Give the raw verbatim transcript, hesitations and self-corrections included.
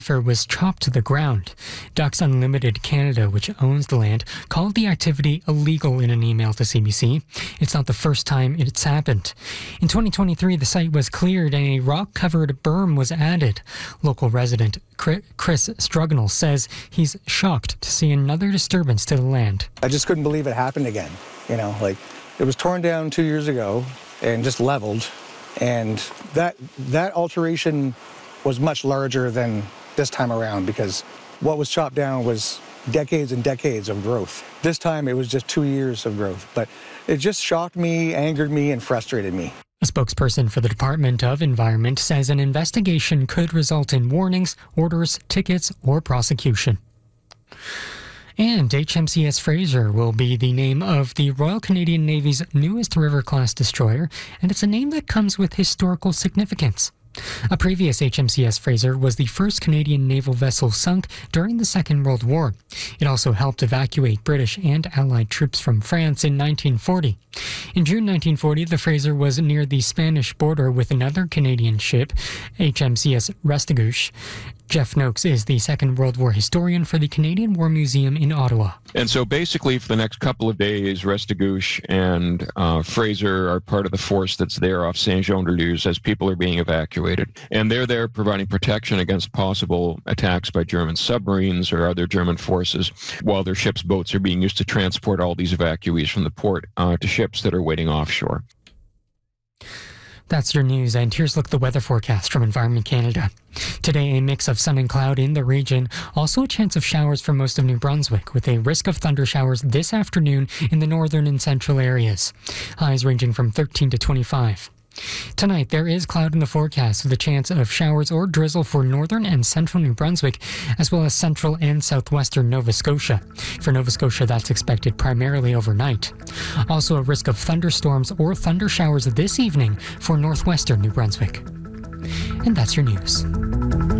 was chopped to the ground. Ducks Unlimited Canada, which owns the land, called the activity illegal in an email to C B C. It's not the first time it's happened. In twenty twenty-three, the site was cleared and a rock-covered berm was added. Local resident Chris Strugnell says he's shocked to see another disturbance to the land. I just couldn't believe it happened again. You know, like, it was torn down two years ago and just leveled, and that that alteration was much larger than this time around, because what was chopped down was decades and decades of growth. This time it was just two years of growth, but it just shocked me, angered me, and frustrated me. A spokesperson for the Department of Environment says an investigation could result in warnings, orders, tickets, or prosecution. And H M C S Fraser will be the name of the Royal Canadian Navy's newest River-class destroyer, and it's a name that comes with historical significance. A previous H M C S Fraser was the first Canadian naval vessel sunk during the Second World War. It also helped evacuate British and Allied troops from France in nineteen forty. In June nineteen forty, the Fraser was near the Spanish border with another Canadian ship, H M C S Restigouche. Jeff Noakes is the Second World War historian for the Canadian War Museum in Ottawa. And so basically for the next couple of days, Restigouche and uh, Fraser are part of the force that's there off Saint-Jean-de-Luz as people are being evacuated. And they're there providing protection against possible attacks by German submarines or other German forces, while their ships' boats are being used to transport all these evacuees from the port uh, to ships that are waiting offshore. That's your news, and here's a look at the weather forecast from Environment Canada. Today, a mix of sun and cloud in the region, also a chance of showers for most of New Brunswick, with a risk of thunder showers this afternoon in the northern and central areas. Highs ranging from thirteen to twenty-five. Tonight, there is cloud in the forecast with a chance of showers or drizzle for northern and central New Brunswick, as well as central and southwestern Nova Scotia. For Nova Scotia, that's expected primarily overnight. Also, a risk of thunderstorms or thunder showers this evening for northwestern New Brunswick. And that's your news.